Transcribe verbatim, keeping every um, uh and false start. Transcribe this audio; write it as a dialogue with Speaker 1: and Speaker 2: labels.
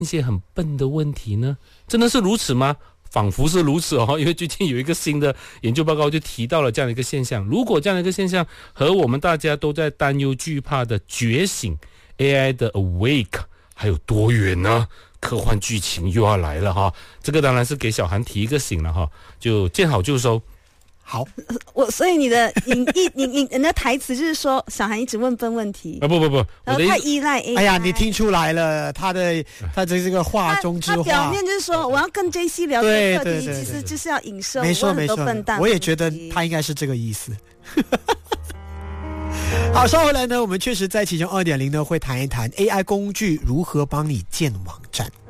Speaker 1: 一些很笨的问题呢？真的是如此吗？仿佛是如此哦，因为最近有一个新的研究报告就提到了这样的一个现象。如果这样的一个现象和我们大家都在担忧惧怕的觉醒 A I 的 Awake 还有多远呢？科幻剧情又要来了哈，这个当然是给小韩提一个醒了哈，就见好就收。
Speaker 2: 好，
Speaker 3: 我所以你的你你你你你的台词就是说，小韩一直问笨问题
Speaker 1: 啊不不不，
Speaker 3: 然后太依赖 A I。
Speaker 2: 哎呀，你听出来了，他的他的这个话中之话，
Speaker 3: 他表面就是说我要跟 J C 聊这个课题，其实就是要影射
Speaker 2: 没错没错，
Speaker 3: 笨蛋。
Speaker 2: 我也觉得他应该是这个意思。好，稍回来呢，我们确实在其中 二点零 呢会谈一谈 A I 工具如何帮你建网站。